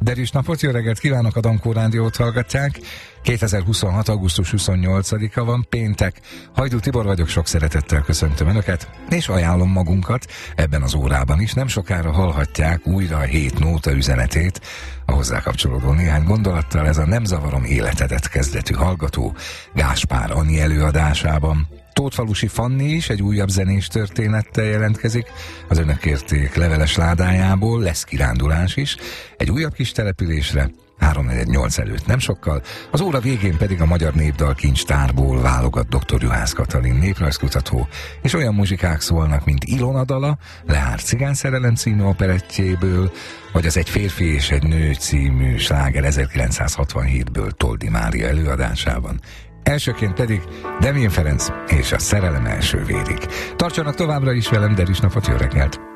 Derűs napot, jó reggelt kívánok, a Dankó Rádiót hallgatják. 2026. augusztus 28-a van, péntek. Hajdú Tibor vagyok, sok szeretettel köszöntöm Önöket, és ajánlom magunkat ebben az órában is. Nem sokára hallhatják újra a hét nóta üzenetét, a hozzá kapcsolódó néhány gondolattal. Ez a Nem zavarom életedet kezdetű hallgató Gáspár Ani előadásában. Tótfalusi Fanni is egy újabb zenés történettel jelentkezik az Önök kérték leveles ládájából, lesz kirándulás is, egy újabb kis településre, 3-4-8 előtt nem sokkal, az óra végén pedig a Magyar Népdal Kincstárból válogat dr. Juhász Katalin néprajzkutató, és olyan muzsikák szólnak, mint Ilona dala, Leár cigányszerelem című operettjéből, vagy az Egy férfi és egy nő című sláger 1967-ből Toldi Mária előadásában. Elsőként pedig Demjén Ferenc és a Szerelem első vérig. Tartsanak továbbra is velem, Derűs napot, jó reggelt!